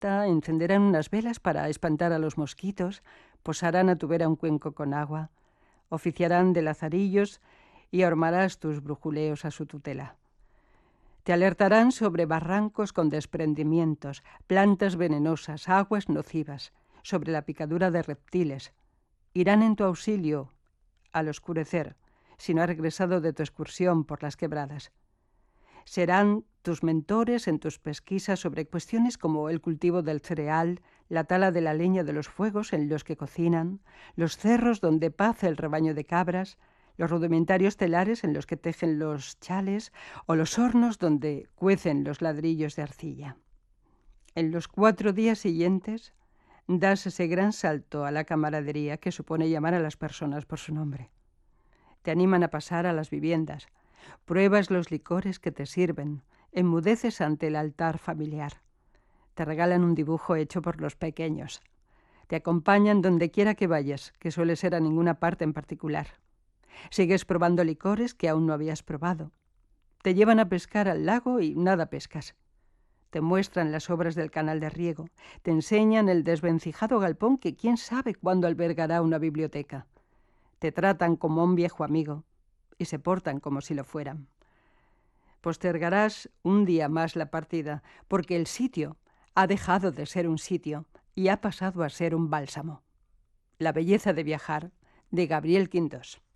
fiesta, encenderán unas velas para espantar a los mosquitos, posarán a tu vera un cuenco con agua, oficiarán de lazarillos y ahormarás tus brujuleos a su tutela. Te alertarán sobre barrancos con desprendimientos, plantas venenosas, aguas nocivas, sobre la picadura de reptiles. Irán en tu auxilio al oscurecer, si no has regresado de tu excursión por las quebradas. Serán tus mentores en tus pesquisas sobre cuestiones como el cultivo del cereal, la tala de la leña de los fuegos en los que cocinan, los cerros donde pace el rebaño de cabras, los rudimentarios telares en los que tejen los chales o los hornos donde cuecen los ladrillos de arcilla. En los 4 días siguientes das ese gran salto a la camaradería que supone llamar a las personas por su nombre. Te animan a pasar a las viviendas, pruebas los licores que te sirven, enmudeces ante el altar familiar. Te regalan un dibujo hecho por los pequeños. Te acompañan donde quiera que vayas, que suele ser a ninguna parte en particular. Sigues probando licores que aún no habías probado. Te llevan a pescar al lago y nada pescas. Te muestran las obras del canal de riego. Te enseñan el desvencijado galpón que quién sabe cuándo albergará una biblioteca. Te tratan como un viejo amigo y se portan como si lo fueran. Postergarás un día más la partida, porque el sitio ha dejado de ser un sitio y ha pasado a ser un bálsamo. La belleza de viajar, de Gabriel Quintos.